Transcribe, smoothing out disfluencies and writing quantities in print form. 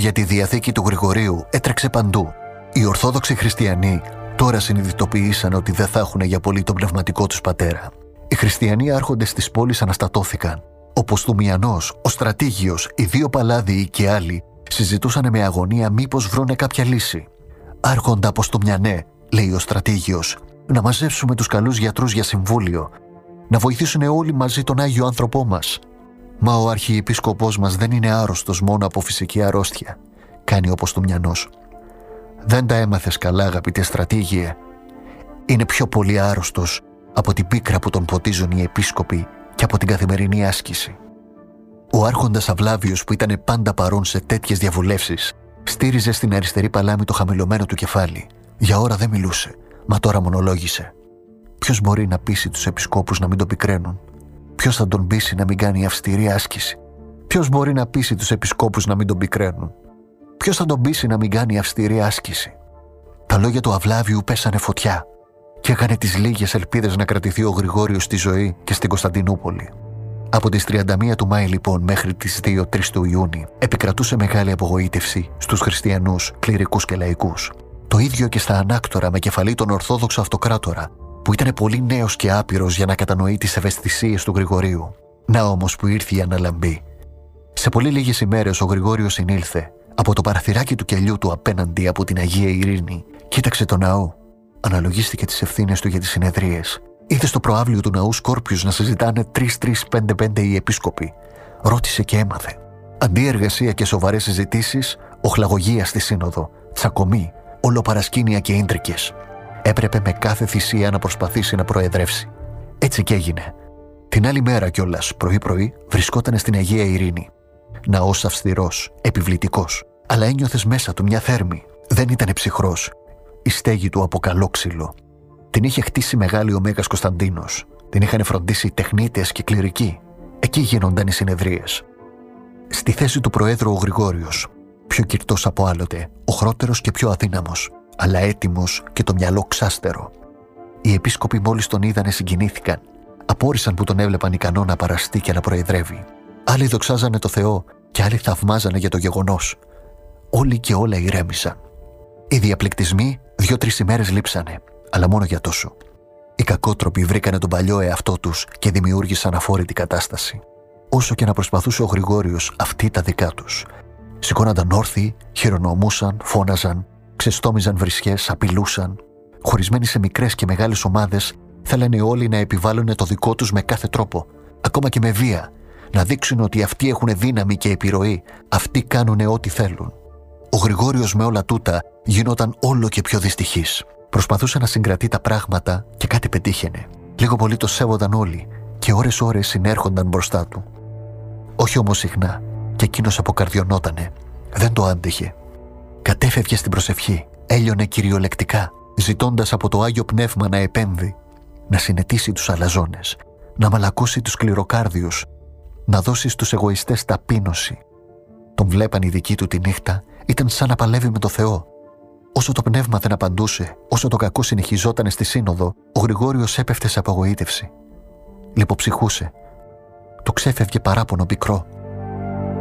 για τη Διαθήκη του Γρηγορίου έτρεξε παντού. Οι Ορθόδοξοι Χριστιανοί τώρα συνειδητοποίησαν ότι δεν θα έχουν για πολύ τον πνευματικό τους πατέρα. Οι χριστιανοί άρχοντες της πόλης αναστατώθηκαν. Ο Ποστουμιανός, ο Στρατήγιος, οι δύο Παλάδιοι και άλλοι συζητούσαν με αγωνία μήπως βρούνε κάποια λύση. «Άρχοντα Ποστουμιανέ», λέει ο Στρατήγιος, «να μαζεύσουμε τους καλούς γιατρούς για συμβούλιο, να βοηθήσουν όλοι μαζί τον Άγιο άνθρωπό μας». «Μα ο Αρχιεπίσκοπος μας δεν είναι άρρωστος μόνο από φυσική αρρώστια», κάνει ο Ποστουμιανός. «Δεν τα έμαθες καλά, αγαπητέ Στρατήγιε. Είναι πιο πολύ άρρωστος από την πίκρα που τον ποτίζουν οι επίσκοποι και από την καθημερινή άσκηση». Ο άρχοντας Αυλάβιος, που ήταν πάντα παρόν σε τέτοιες διαβουλεύσεις, στήριζε στην αριστερή παλάμη το χαμηλωμένο του κεφάλι. Για ώρα δεν μιλούσε, μα τώρα μονολόγησε. Ποιος μπορεί να πείσει τους επισκόπους να μην τον πικραίνουν? Ποιος θα τον πείσει να μην κάνει αυστηρή άσκηση? Ποιος μπορεί να πείσει τους επισκόπους να μην τον πικραίνουν? Ποιος θα τον πείσει να μην κάνει αυστηρή άσκηση? Τα λόγια του Αυλάβιου πέσανε φωτιά και έκανε τις λίγες ελπίδες να κρατηθεί ο Γρηγόριος στη ζωή και στην Κωνσταντινούπολη. Από τις 31 του Μάη λοιπόν μέχρι τις 2-3 του Ιούνιου επικρατούσε μεγάλη απογοήτευση στους χριστιανούς, κληρικούς και λαϊκούς. Το ίδιο και στα ανάκτορα με κεφαλή τον Ορθόδοξο Αυτοκράτορα, που ήταν πολύ νέος και άπειρος για να κατανοεί τις ευαισθησίες του Γρηγορίου. Να όμως που ήρθε η αναλαμπή. Σε πολύ λίγες ημέρες ο Γρηγόριος συνήλθε από το παραθυράκι του κελιού του απέναντι από την Αγία Ειρήνη. Κοίταξε το ναό. Αναλογίστηκε τις ευθύνες του για τις συνεδρίες. Είδε στο προαύλιο του ναού σκόρπιους να συζητάνε 3-3-5-5 οι επίσκοποι. Ρώτησε και έμαθε. Αντί εργασία και σοβαρές συζητήσεις, οχλαγωγία στη σύνοδο, τσακωμή, ολοπαρασκήνια και ίντρικες. Έπρεπε με κάθε θυσία να προσπαθήσει να προεδρεύσει. Έτσι κι έγινε. Την άλλη μέρα κιόλας, πρωί-πρωί, βρισκόταν στην Αγία Ειρήνη. Ναός αυστηρός, επιβλητικός, αλλά ένιωθες μέσα του μια θέρμη. Δεν ήταν ψυχρός. Η στέγη του από καλό ξύλο. Την είχε χτίσει μεγάλη ο Μέγας Κωνσταντίνος. Την είχαν φροντίσει τεχνίτες και κληρικοί. Εκεί γίνονταν οι συνεδρίες. Στη θέση του Προέδρου ο Γρηγόριος, πιο κυρτός από άλλοτε, οχρότερος και πιο αδύναμος, αλλά έτοιμος και το μυαλό ξάστερο. Οι επίσκοποι μόλις τον είδανε συγκινήθηκαν. Απόρρισαν που τον έβλεπαν ικανό να παραστεί και να προεδρεύει. Άλλοι δοξάζανε το Θεό και άλλοι θαυμάζανε για το γεγονός. Όλοι και όλα ηρέμησαν. Οι διαπληκτισμοί 2-3 ημέρες λείψανε, αλλά μόνο για τόσο. Οι κακότροποι βρήκανε τον παλιό εαυτό τους και δημιούργησαν αφόρητη κατάσταση. Όσο και να προσπαθούσε ο Γρηγόριος, αυτοί τα δικά τους. Σηκώνονταν όρθιοι, χειρονομούσαν, φώναζαν, ξεστόμιζαν βρισιές, απειλούσαν. Χωρισμένοι σε μικρές και μεγάλες ομάδες, θέλανε όλοι να επιβάλλουν το δικό τους με κάθε τρόπο, ακόμα και με βία, να δείξουν ότι αυτοί έχουν δύναμη και επιρροή, αυτοί κάνουν ό,τι θέλουν. Ο Γρηγόριος με όλα τούτα γινόταν όλο και πιο δυστυχής. Προσπαθούσε να συγκρατεί τα πράγματα και κάτι πετύχαινε. Λίγο πολύ το σέβονταν όλοι και ώρες-ώρες συνέρχονταν μπροστά του. Όχι όμως συχνά, και εκείνος αποκαρδιωνότανε. Δεν το άντεχε. Κατέφευγε στην προσευχή, έλειωνε κυριολεκτικά, ζητώντας από το Άγιο Πνεύμα να επέμβει, να συνετίσει τους αλαζόνες, να μαλακώσει τους σκληροκάρδιους, να δώσει στους εγωιστές ταπείνωση. Τον βλέπαν οι δικοί του τη νύχτα, ήταν σαν να παλεύει με το Θεό. Όσο το πνεύμα δεν απαντούσε, όσο το κακό συνεχιζόταν στη σύνοδο, ο Γρηγόριος έπεφτε σε απογοήτευση. Λιποψυχούσε. Του ξέφευγε παράπονο πικρό.